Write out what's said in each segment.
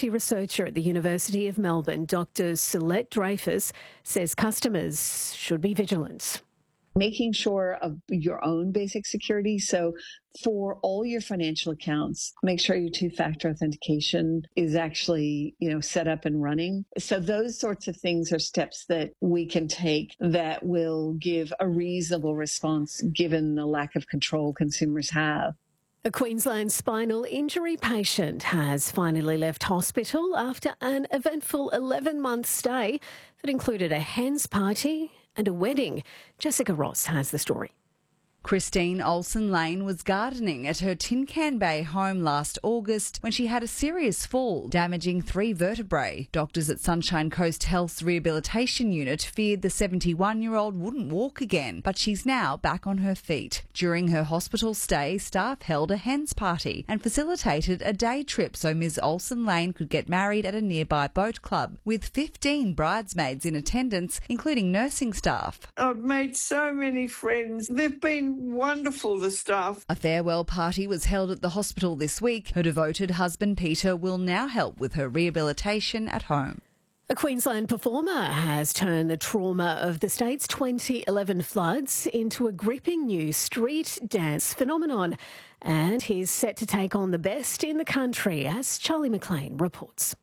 Security Researcher at the University of Melbourne, Dr. Celeste Dreyfus, says customers should be vigilant. Making sure of your own basic security. So for all your financial accounts, make sure your two-factor authentication is actually, set up and running. So those sorts of things are steps that we can take that will give a reasonable response given the lack of control consumers have. A Queensland spinal injury patient has finally left hospital after an eventful 11-month stay that included a hen's party and a wedding. Jessica Ross has the story. Christine Olsen-Lane was gardening at her Tin Can Bay home last August when she had a serious fall, damaging 3 vertebrae. Doctors at Sunshine Coast Health's rehabilitation unit feared the 71-year-old wouldn't walk again, but she's now back on her feet. During her hospital stay, staff held a hen's party and facilitated a day trip so Ms Olsen-Lane could get married at a nearby boat club, with 15 bridesmaids in attendance, including nursing staff. I've made so many friends. They've been wonderful, the staff. A farewell party was held at the hospital this week. Her devoted husband Peter will now help with her rehabilitation at home. A Queensland performer has turned the trauma of the state's 2011 floods into a gripping new street dance phenomenon, and he's set to take on the best in the country, as Charlie McLean reports.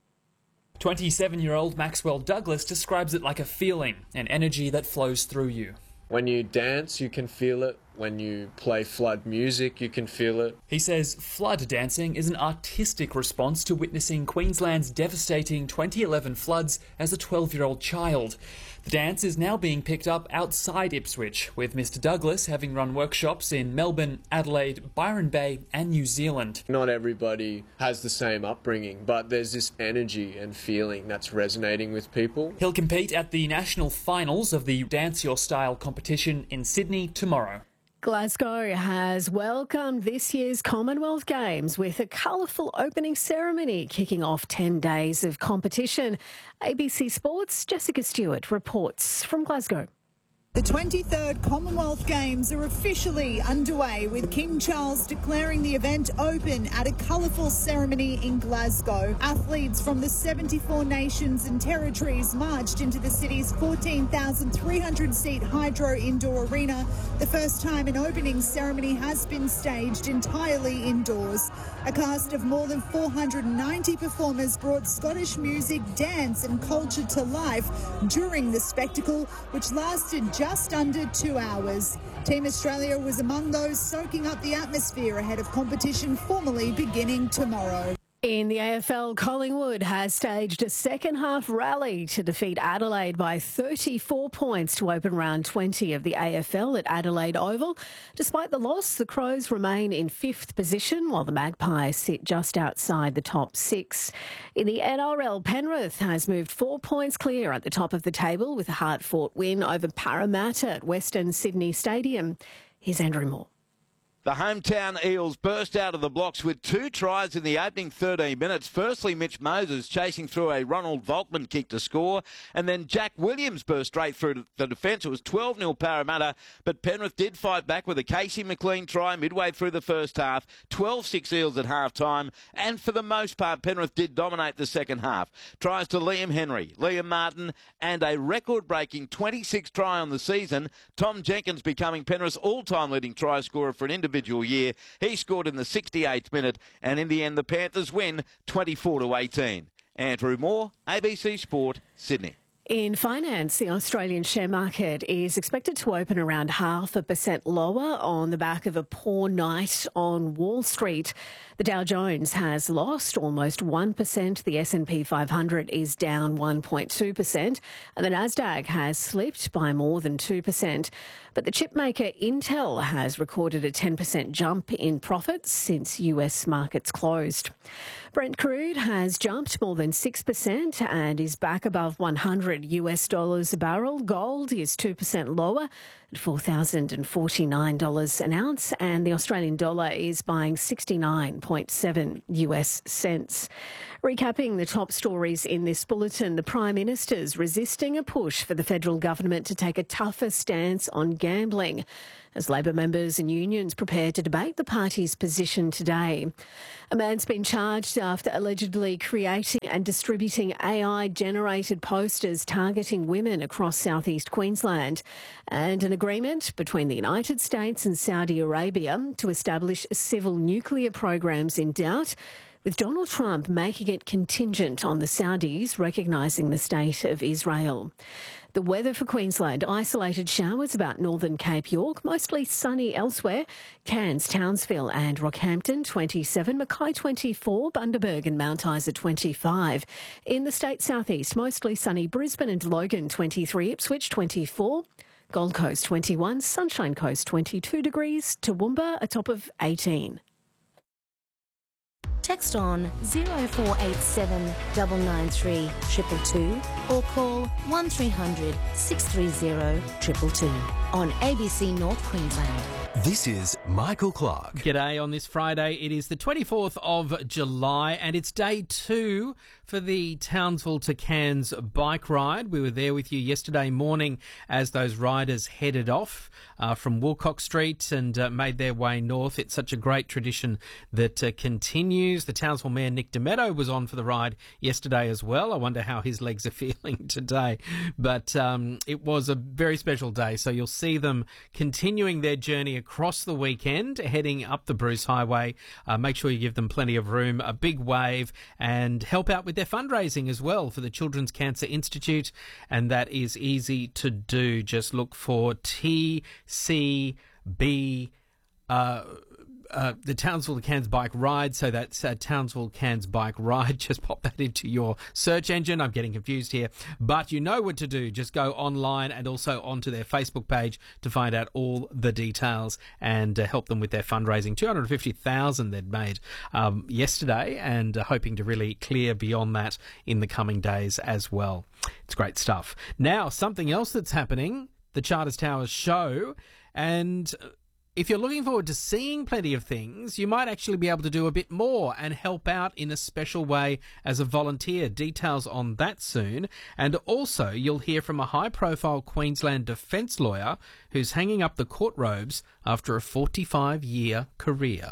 27-year-old Maxwell Douglas describes it like a feeling, an energy that flows through you. When you dance, you can feel it. When you play flood music, you can feel it. He says flood dancing is an artistic response to witnessing Queensland's devastating 2011 floods as a 12-year-old child. The dance is now being picked up outside Ipswich, with Mr Douglas having run workshops in Melbourne, Adelaide, Byron Bay and New Zealand. Not everybody has the same upbringing, but there's this energy and feeling that's resonating with people. He'll compete at the national finals of the Dance Your Style competition in Sydney tomorrow. Glasgow has welcomed this year's Commonwealth Games with a colourful opening ceremony kicking off 10 days of competition. ABC Sports' Jessica Stewart reports from Glasgow. The 23rd Commonwealth Games are officially underway, with King Charles declaring the event open at a colourful ceremony in Glasgow. Athletes from the 74 nations and territories marched into the city's 14,300-seat Hydro Indoor Arena. The first time an opening ceremony has been staged entirely indoors. A cast of more than 490 performers brought Scottish music, dance and culture to life during the spectacle, which lasted just under 2 hours. Team Australia was among those soaking up the atmosphere ahead of competition formally beginning tomorrow. In the AFL, Collingwood has staged a second-half rally to defeat Adelaide by 34 points to open round 20 of the AFL at Adelaide Oval. Despite the loss, the Crows remain in 5th position, while the Magpies sit just outside the top 6. In the NRL, Penrith has moved 4 points clear at the top of the table with a hard-fought win over Parramatta at Western Sydney Stadium. Here's Andrew Moore. The hometown Eels burst out of the blocks with 2 tries in the opening 13 minutes. Firstly, Mitch Moses chasing through a Ronald Volkman kick to score, and then Jack Williams burst straight through the defence. It was 12-0 Parramatta, but Penrith did fight back with a Casey McLean try midway through the first half, 12-6 Eels at half-time, and for the most part, Penrith did dominate the second half. Tries to Liam Henry, Liam Martin, and a record-breaking 26th try on the season. Tom Jenkins becoming Penrith's all-time leading try scorer for an individual year. He scored in the 68th minute, and in the end, the Panthers win 24-18. Andrew Moore, ABC Sport, Sydney. In finance, the Australian share market is expected to open around 0.5% lower on the back of a poor night on Wall Street. The Dow Jones has lost almost 1%. The S&P 500 is down 1.2%. And the Nasdaq has slipped by more than 2%. But the chipmaker Intel has recorded a 10% jump in profits since US markets closed. Brent crude has jumped more than 6% and is back above $100 a barrel. Gold is 2% lower at $4,049 an ounce, and the Australian dollar is buying 69.7 US cents. Recapping the top stories in this bulletin, the Prime Minister's resisting a push for the federal government to take a tougher stance on gambling, as Labor members and unions prepare to debate the party's position today. A man's been charged after allegedly creating and distributing AI-generated posters targeting women across southeast Queensland, and an agreement between the United States and Saudi Arabia to establish civil nuclear programs in doubt, with Donald Trump making it contingent on the Saudis recognising the state of Israel. The weather for Queensland: isolated showers about northern Cape York, mostly sunny elsewhere. Cairns, Townsville and Rockhampton 27, Mackay 24, Bundaberg and Mount Isa 25. In the state southeast, mostly sunny Brisbane and Logan 23, Ipswich 24. Gold Coast 21, Sunshine Coast 22 degrees, Toowoomba a top of 18. Text on 0487 993 222 or call 1300 630 222 on ABC North Queensland. This is Michael Clark. G'day on this Friday. It is the 24th of July and it's day 2 for the Townsville to Cairns bike ride. We were there with you yesterday morning as those riders headed off from Woolcock Street and made their way north. It's such a great tradition that continues. The Townsville Mayor Nick Demetto was on for the ride yesterday as well. I wonder how his legs are feeling today. But it was a very special day. So you'll see them continuing their journey across the weekend, heading up the Bruce Highway. Make sure you give them plenty of room, a big wave, and help out with their fundraising as well for the Children's Cancer Institute. And that is easy to do. Just look for TCB, the Townsville to Cairns bike ride. So that's Townsville Cairns bike ride. Just pop that into your search engine. I'm getting confused here, but you know what to do. Just go online and also onto their Facebook page to find out all the details and help them with their fundraising. 250,000 they'd made yesterday, and hoping to really clear beyond that in the coming days as well. It's great stuff. Now, something else that's happening, the Charters Towers show, and if you're looking forward to seeing plenty of things, you might actually be able to do a bit more and help out in a special way as a volunteer. Details on that soon. And also, you'll hear from a high-profile Queensland defence lawyer who's hanging up the court robes after a 45-year career.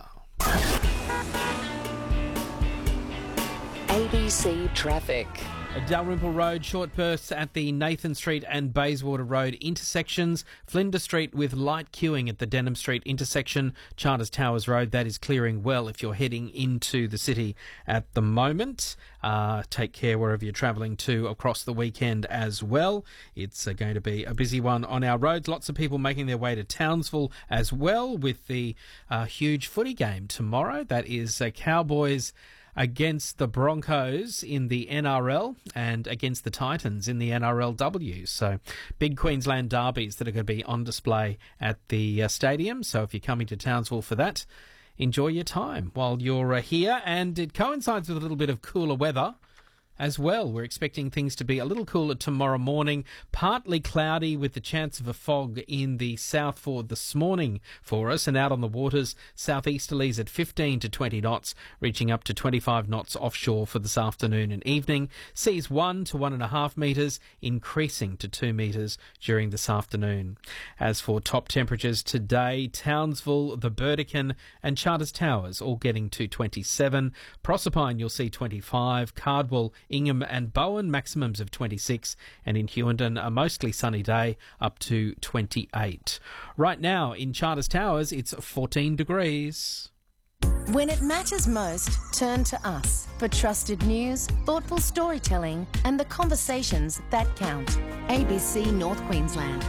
ABC Traffic. Dalrymple Road, short bursts at the Nathan Street and Bayswater Road intersections. Flinders Street with light queuing at the Denham Street intersection. Charters Towers Road, that is clearing well if you're heading into the city at the moment. Take care wherever you're travelling to across the weekend as well. It's going to be a busy one on our roads. Lots of people making their way to Townsville as well with the huge footy game tomorrow. That is Cowboys against the Broncos in the NRL and against the Titans in the NRLW. So big Queensland derbies that are going to be on display at the stadium. So if you're coming to Townsville for that, enjoy your time while you're here. And it coincides with a little bit of cooler weather as well. We're expecting things to be a little cooler tomorrow morning, partly cloudy with the chance of a fog in the south for this morning for us, and out on the waters, southeasterlies at 15 to 20 knots, reaching up to 25 knots offshore for this afternoon and evening. Seas 1 to 1.5 metres, increasing to 2 metres during this afternoon. As for top temperatures today, Townsville, the Burdekin and Charters Towers all getting to 27. Proserpine you'll see 25. Cardwell, Ingham and Bowen, maximums of 26, and in Hughenden, a mostly sunny day, up to 28. Right now, in Charters Towers, it's 14 degrees. When it matters most, turn to us for trusted news, thoughtful storytelling, and the conversations that count. ABC North Queensland.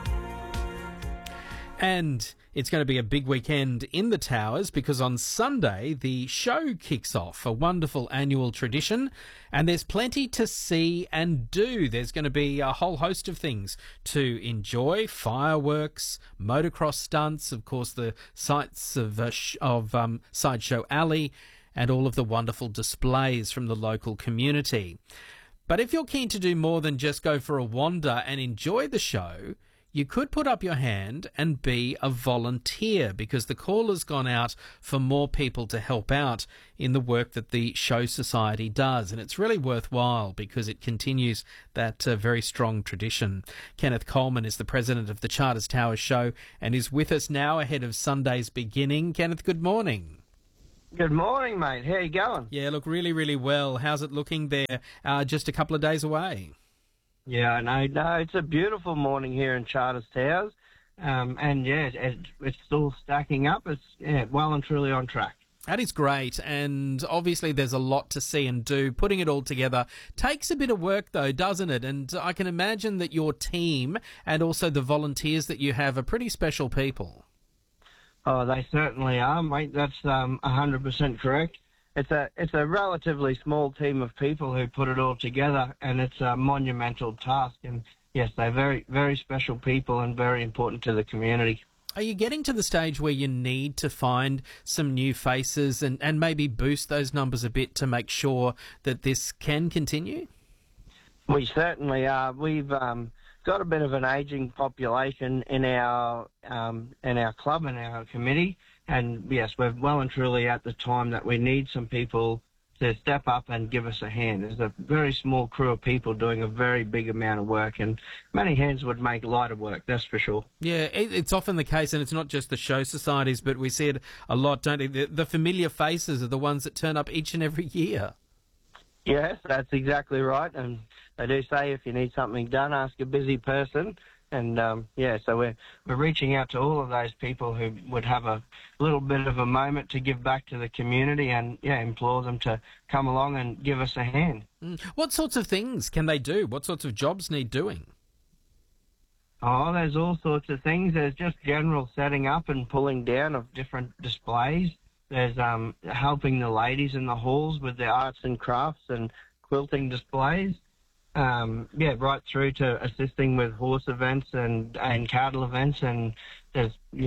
And it's going to be a big weekend in the Towers because on Sunday the show kicks off, a wonderful annual tradition, and there's plenty to see and do. There's going to be a whole host of things to enjoy: fireworks, motocross stunts, of course the sights of Sideshow Alley, and all of the wonderful displays from the local community. But if you're keen to do more than just go for a wander and enjoy the show, you could put up your hand and be a volunteer, because the call has gone out for more people to help out in the work that the Show Society does. And it's really worthwhile because it continues that very strong tradition. Kenneth Coleman is the president of the Charters Towers Show and is with us now ahead of Sunday's beginning. Kenneth, good morning. Good morning, mate. How you going? Yeah, look, really, really well. How's it looking there just a couple of days away? Yeah, no, it's a beautiful morning here in Charters Towers. And yeah, it's still stacking up. It's well and truly on track. That is great, and obviously there's a lot to see and do. Putting it all together takes a bit of work, though, doesn't it? And I can imagine that your team and also the volunteers that you have are pretty special people. Oh, they certainly are, mate. That's 100% correct. It's a relatively small team of people who put it all together, and it's a monumental task. And yes, they're very, very special people and very important to the community. Are you getting to the stage where you need to find some new faces and maybe boost those numbers a bit to make sure that this can continue? We certainly are. We've got a bit of an ageing population in our club and our committee, and yes, we're well and truly at the time that we need some people to step up and give us a hand. There's a very small crew of people doing a very big amount of work, and many hands would make lighter work, that's for sure. Yeah, it's often the case, and it's not just the show societies, but we see it a lot, don't we? The familiar faces are the ones that turn up each and every year. Yes, that's exactly right, and they do say if you need something done, ask a busy person. And so we're reaching out to all of those people who would have a little bit of a moment to give back to the community, and implore them to come along and give us a hand. What sorts of things can they do? What sorts of jobs need doing? Oh, there's all sorts of things. There's just general setting up and pulling down of different displays. There's helping the ladies in the halls with their arts and crafts and quilting displays. Right through to assisting with horse events and cattle events, and there's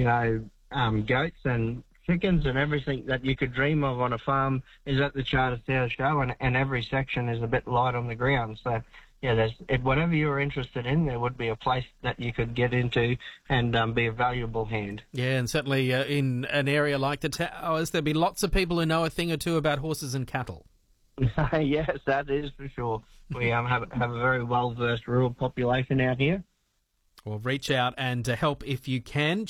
goats and chickens and everything that you could dream of on a farm is at the Charters Towers show, and every section is a bit light on the ground. So there's whatever you're interested in, there would be a place that you could get into and be a valuable hand. Yeah, and certainly in an area like the Towers, there'd be lots of people who know a thing or two about horses and cattle. Yes, that is for sure. We have a very well-versed rural population out here. Well, reach out and help if you can.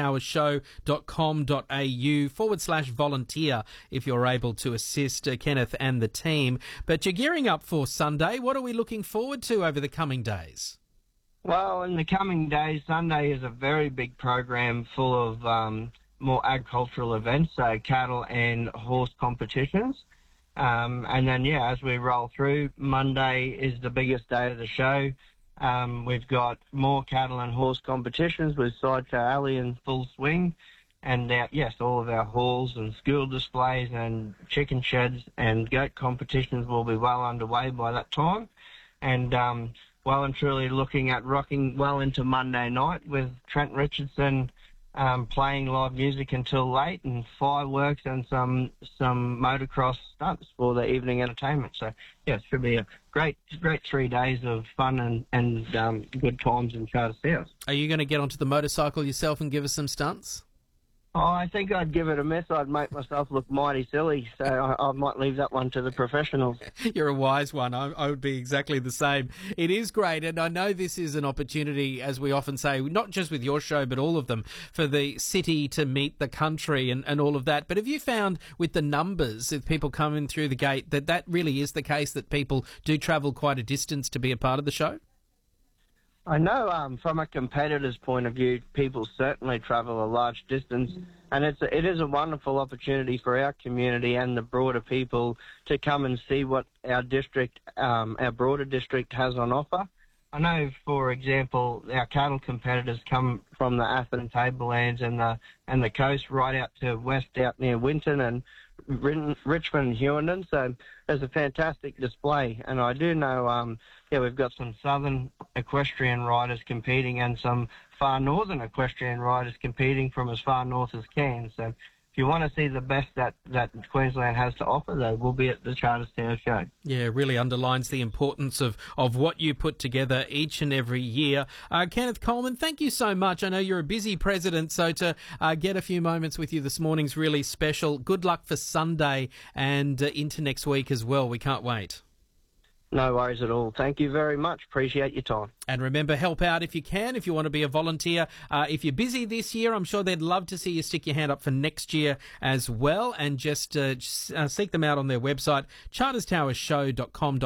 charterstowershow.com.au/volunteer if you're able to assist Kenneth and the team. But you're gearing up for Sunday. What are we looking forward to over the coming days? Well, in the coming days, Sunday is a very big program full of more agricultural events, so cattle and horse competitions. And then, as we roll through, Monday is the biggest day of the show. We've got more cattle and horse competitions with Sideshow Alley in full swing. And, all of our halls and school displays and chicken sheds and goat competitions will be well underway by that time. And well and truly looking at rocking well into Monday night with Trent Richardson playing live music until late, and fireworks and some motocross stunts for the evening entertainment. So it should be a great 3 days of fun and good times in Charters Towers. Are you going to get onto the motorcycle yourself and give us some stunts? Oh, I think I'd give it a miss. I'd make myself look mighty silly, so I might leave that one to the professionals. You're a wise one. I would be exactly the same. It is great, and I know this is an opportunity, as we often say, not just with your show, but all of them, for the city to meet the country and all of that. But have you found with the numbers of people coming through the gate that really is the case, that people do travel quite a distance to be a part of the show? I know from a competitor's point of view, people certainly travel a large distance, and it is a wonderful opportunity for our community and the broader people to come and see what our district, our broader district has on offer. I know, for example, our cattle competitors come from the Atherton Tablelands and the coast right out to west out near Winton and Richmond and Hewenden, so there's a fantastic display. And I do know, we've got some southern equestrian riders competing and some far northern equestrian riders competing from as far north as Cairns. So if you want to see the best that Queensland has to offer, though, we'll be at the Charters Towers show. Yeah, it really underlines the importance of what you put together each and every year. Kenneth Coleman, thank you so much. I know you're a busy president, so to get a few moments with you this morning's really special. Good luck for Sunday and into next week as well. We can't wait. No worries at all. Thank you very much. Appreciate your time. And remember, help out if you can, if you want to be a volunteer. If you're busy this year, I'm sure they'd love to see you stick your hand up for next year as well. And just seek them out on their website, charterstowershow.com.au.